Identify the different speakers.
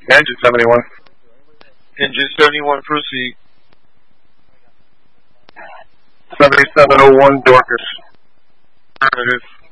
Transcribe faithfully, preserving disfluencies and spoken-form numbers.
Speaker 1: Engine seventy-one.
Speaker 2: Engine seventy-one, proceed.
Speaker 1: seventy-seven oh one Dorcas.
Speaker 2: Affirmative.